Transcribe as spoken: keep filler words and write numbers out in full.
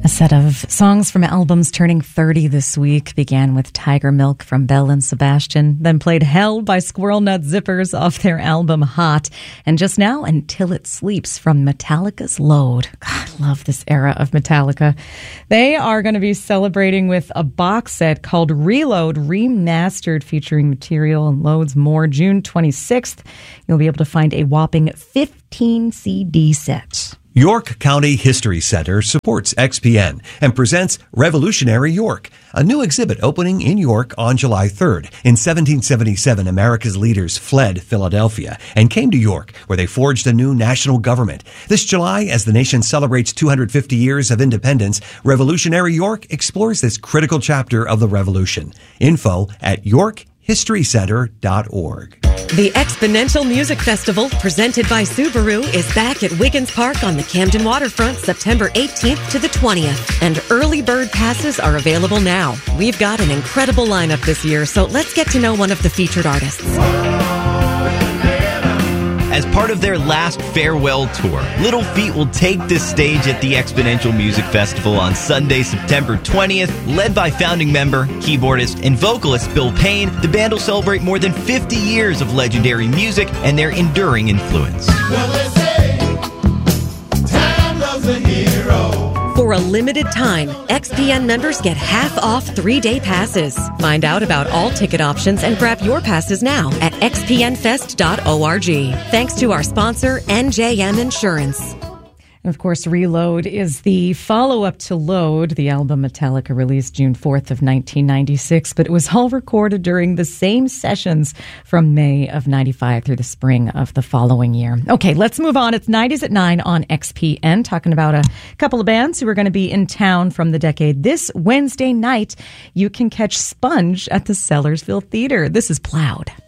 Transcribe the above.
A set of songs from albums turning thirty this week began with Tiger Milk from Belle and Sebastian, then played Hell by Squirrel Nut Zippers off their album Hot, and just now Until It Sleeps from Metallica's Load. God, I love this era of Metallica. They are going to be celebrating with a box set called Reload Remastered, featuring material and loads more. June twenty-sixth, you'll be able to find a whopping fifteen C D set. York County History Center supports X P N and presents Revolutionary York, a new exhibit opening in York on July third. In seventeen seventy-seven, America's leaders fled Philadelphia and came to York, where they forged a new national government. This July, as the nation celebrates two hundred fifty years of independence, Revolutionary York explores this critical chapter of the revolution. Info at york history center dot org. The Exponential Music Festival, presented by Subaru, is back at Wiggins Park on the Camden Waterfront September eighteenth to the twentieth. And early bird passes are available now. We've got an incredible lineup this year, so let's get to know one of the featured artists. As part of their last farewell tour, Little Feat will take the stage at the Exponential Music Festival on Sunday, September twentieth. Led by founding member, keyboardist, and vocalist Bill Payne, the band will celebrate more than fifty years of legendary music and their enduring influence. Well, they say, time loves a hero. For a limited time, X P N members get half off three-day passes. Find out about all ticket options and grab your passes now at x p n fest dot org. Thanks to our sponsor, N J M Insurance. And of course, Reload is the follow-up to Load, the album Metallica released June fourth of nineteen ninety-six, but it was all recorded during the same sessions from May of ninety-five through the spring of the following year. Okay, let's move on. It's nineties at nine on X P N, talking about a couple of bands who are going to be in town from the decade. This Wednesday night, you can catch Sponge at the Sellersville Theater. This is Plowed.